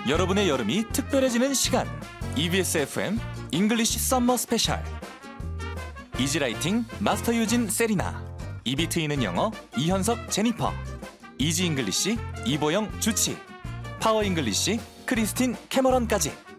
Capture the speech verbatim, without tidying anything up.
여러분의 여름이 특별해지는 시간. 이비에스 에프엠 잉글리시 썸머 스페셜. 이지라이팅 마스터 유진 세리나, 입이 트이는 영어 이현석 제니퍼, 이지 잉글리시 이보영 주치, 파워 잉글리시 크리스틴 캐머런까지